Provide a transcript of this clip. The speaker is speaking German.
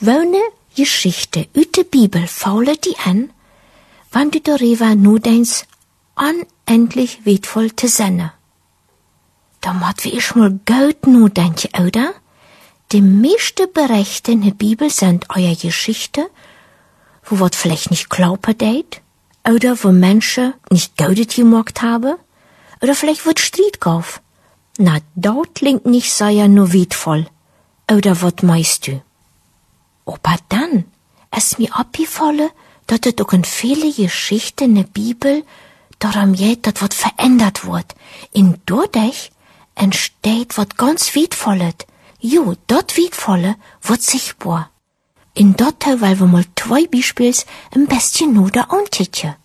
Gewone Geschichte uit de Bibel faule die an, wann du darüber nudeins unendlich wertvoll te zijn. Da moet we eens mal gut nudenken, oder? Die meiste Berichte in der Bibel sind euer Geschichte, wo wat vielleicht nicht glauben deed, oder wo Menschen nicht Gutes gemacht haben, oder vielleicht wird Streit gauf. Na, dat klingt nicht sehr nur wertvoll. Oder wat meinst du? Aber dann ist mir abgefallen, dass es auch in viele Geschichten in der Bibel darum geht, dass was verändert wird. In dadurch entsteht was ganz Wertvolles. Jo, dat Wertvolle wird sichtbar. In dat weil wir mal 2 Beispiele ein bisschen nur da ankicken.